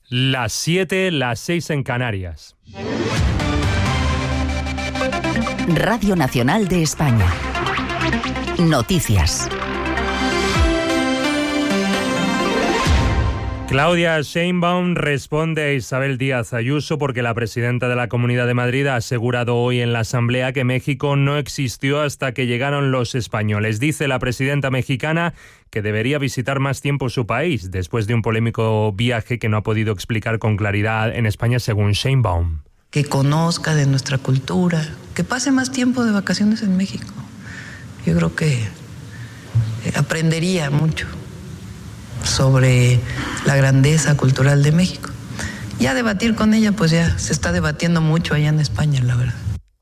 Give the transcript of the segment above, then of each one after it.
Las 7, las 6 en Canarias. Radio Nacional de España. Noticias. Claudia Sheinbaum responde a Isabel Díaz Ayuso porque la presidenta de la Comunidad de Madrid ha asegurado hoy en la Asamblea que México no existió hasta que llegaron los españoles. Dice la presidenta mexicana que debería visitar más tiempo su país después de un polémico viaje que no ha podido explicar con claridad en España, según Sheinbaum. Que conozca de nuestra cultura, que pase más tiempo de vacaciones en México. Yo creo que aprendería mucho sobre la grandeza cultural de México. Ya debatir con ella, pues ya se está debatiendo mucho allá en España, la verdad.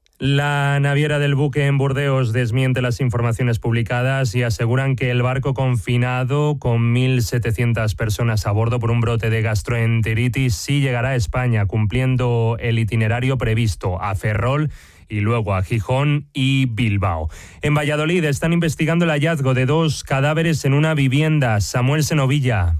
La naviera del buque en Burdeos desmiente las informaciones publicadas y aseguran que el barco confinado con 1.700 personas a bordo por un brote de gastroenteritis sí llegará a España, cumpliendo el itinerario previsto a Ferrol y luego a Gijón y Bilbao. En Valladolid están investigando el hallazgo de 2 cadáveres en una vivienda. Samuel Senovilla.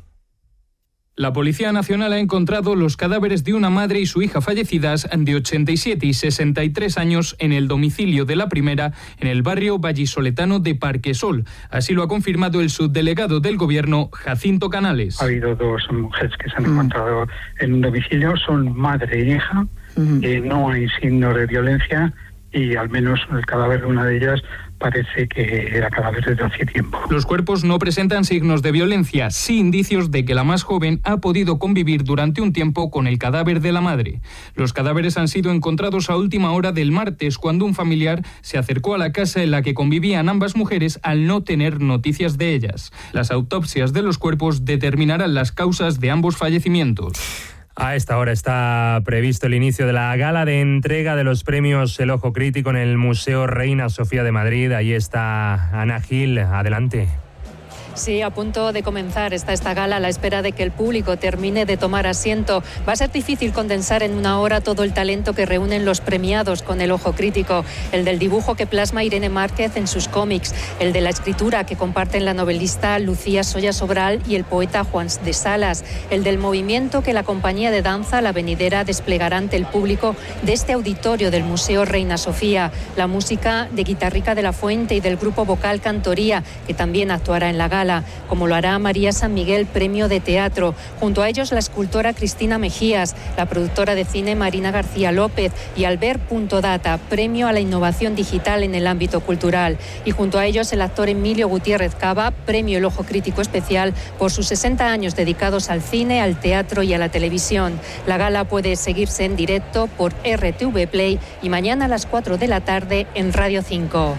La Policía Nacional ha encontrado los cadáveres de una madre y su hija fallecidas de 87 y 63 años en el domicilio de la primera en el barrio vallisoletano de Parquesol. Así lo ha confirmado el subdelegado del Gobierno, Jacinto Canales. Ha habido 2 mujeres que se han encontrado en un domicilio, son madre e hija. No hay signos de violencia y al menos el cadáver de una de ellas parece que era cadáver desde hace tiempo. Los cuerpos no presentan signos de violencia, sí indicios de que la más joven ha podido convivir durante un tiempo con el cadáver de la madre. Los cadáveres han sido encontrados a última hora del martes, cuando un familiar se acercó a la casa en la que convivían ambas mujeres al no tener noticias de ellas. Las autopsias de los cuerpos determinarán las causas de ambos fallecimientos. A esta hora está previsto el inicio de la gala de entrega de los premios El Ojo Crítico en el Museo Reina Sofía de Madrid. Ahí está Ana Gil. Adelante. Sí, a punto de comenzar está esta gala a la espera de que el público termine de tomar asiento. Va a ser difícil condensar en una hora todo el talento que reúnen los premiados con el ojo crítico. El del dibujo que plasma Irene Márquez en sus cómics, el de la escritura que comparten la novelista Lucía Soya Sobral y el poeta Juan de Salas, el del movimiento que la compañía de danza La Venidera desplegará ante el público de este auditorio del Museo Reina Sofía, la música de Guitarrica de la Fuente y del grupo vocal Cantoría, que también actuará en la gala, como lo hará María San Miguel, premio de teatro. Junto a ellos la escultora Cristina Mejías, la productora de cine Marina García López y Albert.data, premio a la innovación digital en el ámbito cultural. Y junto a ellos el actor Emilio Gutiérrez Cava, premio El Ojo Crítico Especial por sus 60 años dedicados al cine, al teatro y a la televisión. La gala puede seguirse en directo por RTV Play y mañana a las 4 de la tarde en Radio 5.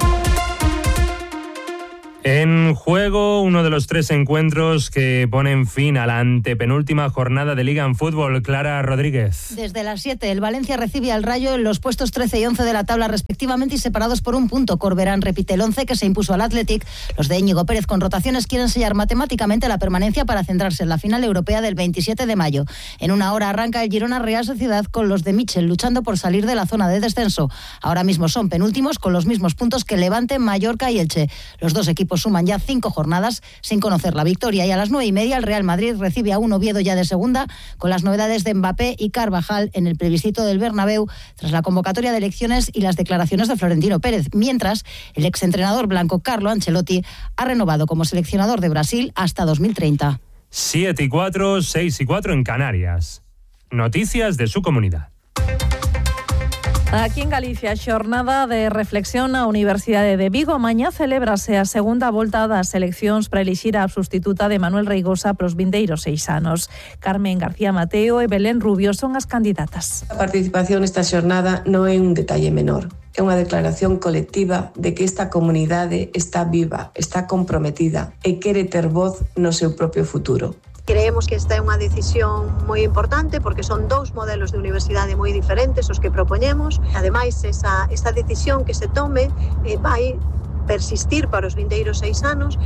En juego, uno de los 3 encuentros que ponen fin a la antepenúltima jornada de Liga en fútbol. Clara Rodríguez. Desde las 7, el Valencia recibe al Rayo en los puestos 13 y 11 de la tabla respectivamente y separados por un punto. Corberán repite el 11 que se impuso al Athletic. Los de Íñigo Pérez con rotaciones quieren sellar matemáticamente la permanencia para centrarse en la final europea del 27 de mayo. En una hora arranca el Girona Real Sociedad con los de Michel luchando por salir de la zona de descenso. Ahora mismo son penúltimos con los mismos puntos que Levante, Mallorca y Elche. Los dos equipos suman ya 5 jornadas sin conocer la victoria y a las 9:30 el Real Madrid recibe a un Oviedo ya de segunda con las novedades de Mbappé y Carvajal en el plebiscito del Bernabéu tras la convocatoria de elecciones y las declaraciones de Florentino Pérez, mientras el exentrenador blanco Carlo Ancelotti ha renovado como seleccionador de Brasil hasta 2030. 7:04, 6:04 en Canarias. Noticias de su comunidad. Aquí en Galicia, xornada de reflexión á Universidade de Vigo. Mañá celébrase a segunda volta das eleccións para elixir a substituta de Manuel Reigosa pros vindeiros 6 anos. Carmen García Mateo e Belén Rubio son as candidatas. A participación nesta xornada non é un detalle menor. É unha declaración colectiva de que esta comunidade está viva, está comprometida e quere ter voz no seu propio futuro. Creemos que esta é unha decisión moi importante porque son 2 modelos de universidade moi diferentes os que propoñemos. Ademais, esa decisión que se tome vai persistir para os vindeiros 6 anos.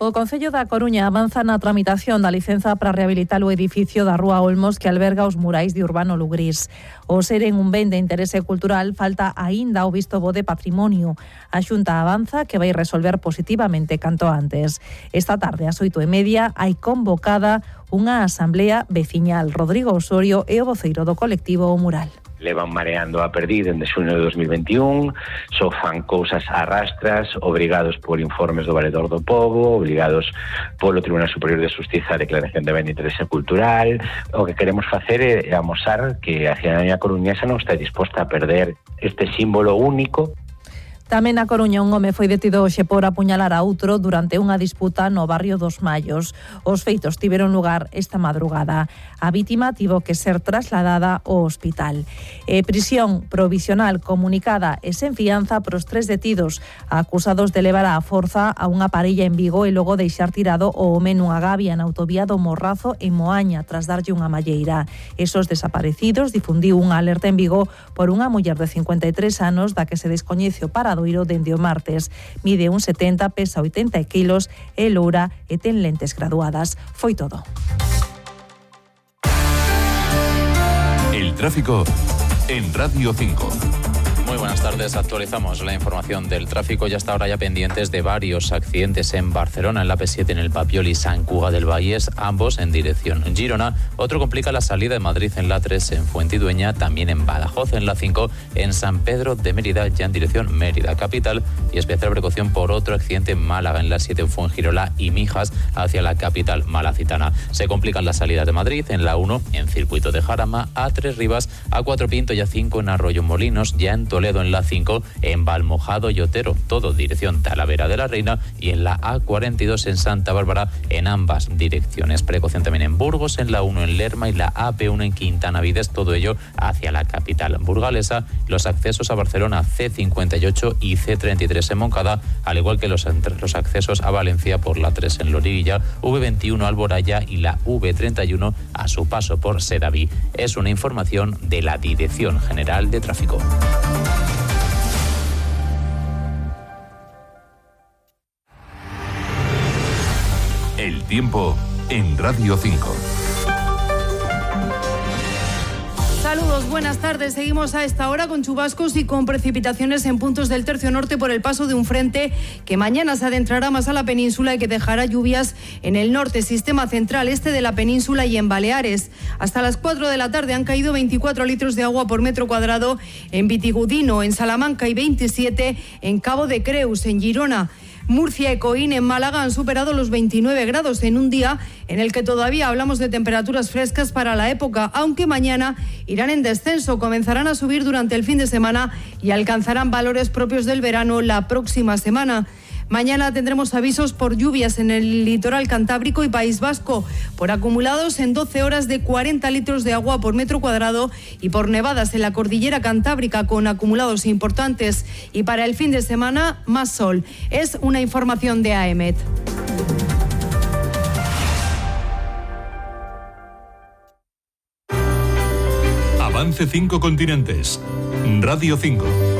O Concello da Coruña avanza na tramitación da licenza para rehabilitar o edificio da Rúa Olmos que alberga os murais de Urbano Lugrís. O seren un ben de interese cultural, falta aínda o visto bo de patrimonio. A Xunta avanza que vai resolver positivamente canto antes. Esta tarde, ás 8:30, hai convocada unha asamblea veciñal. Rodrigo Osorio é o voceiro do colectivo O Mural. Levan mareando a perdiz dende xuño de 2021, só fan cousas a rastras, obrigados por informes do Valedor do Pobo, obrigados polo Tribunal Superior de Xustiza a declaración de ben de interese cultural. O que queremos facer é amosar que a cidadanía coruñesa non está disposta a perder este símbolo único. Tamén na Coruña un home foi detido hoxe por apuñalar a outro durante unha disputa no barrio dos Mallos. Os feitos tiveron lugar esta madrugada. A vítima tivo que ser trasladada ao hospital. Prisión provisional comunicada e sen fianza pros 3 detidos acusados de levar á forza a unha parella en Vigo e logo deixar tirado o home nunha gavia na autovía do Morrazo en Moaña tras darlle unha malleira. Esos desaparecidos difundiu unha alerta en Vigo por unha muller de 53 anos da que se descoñece o parado dende o martes. Mide 1,70, pesa 80 kilos, é loura e ten lentes graduadas. Foi todo. El tráfico en Radio 5. Muy buenas tardes, actualizamos la información del tráfico y hasta ahora ya pendientes de varios accidentes en Barcelona, en la P7 en el Papiol y Sant Cugat del Vallès, ambos en dirección Girona. Otro complica la salida de Madrid en la 3 en Fuentidueña, también en Badajoz en la 5, en San Pedro de Mérida ya en dirección Mérida capital, y especial precaución por otro accidente en Málaga en la 7 en Fuengirola y Mijas hacia la capital malacitana. Se complican las salidas de Madrid en la 1 en Circuito de Jarama, A3 Rivas, A4 Pinto y A5 en Arroyo Molinos, ya en Toledo en la 5, en Valmojado y Otero, todo dirección Talavera de la Reina, y en la A42 en Santa Bárbara, en ambas direcciones. Precaución también en Burgos, en la 1 en Lerma y la AP1 en Quintana Vides, todo ello hacia la capital burgalesa. Los accesos a Barcelona C58 y C33 en Moncada, al igual que los accesos a Valencia por la 3 en Loriguilla, V21 Alboraya y la V31 a su paso por Sedaví. Es una información de la Dirección General de Tráfico. El tiempo en Radio 5. Saludos, buenas tardes. Seguimos a esta hora con chubascos y con precipitaciones en puntos del tercio norte por el paso de un frente que mañana se adentrará más a la península y que dejará lluvias en el norte, sistema central, este de la península y en Baleares. Hasta las 4 de la tarde han caído 24 litros de agua por metro cuadrado en Vitigudino, en Salamanca, y 27 en Cabo de Creus, en Girona. Murcia y Coín en Málaga han superado los 29 grados en un día en el que todavía hablamos de temperaturas frescas para la época, aunque mañana irán en descenso, comenzarán a subir durante el fin de semana y alcanzarán valores propios del verano la próxima semana. Mañana tendremos avisos por lluvias en el litoral cantábrico y País Vasco, por acumulados en 12 horas de 40 litros de agua por metro cuadrado y por nevadas en la cordillera cantábrica con acumulados importantes. Y para el fin de semana, más sol. Es una información de AEMET. Avance 5 continentes. Radio 5.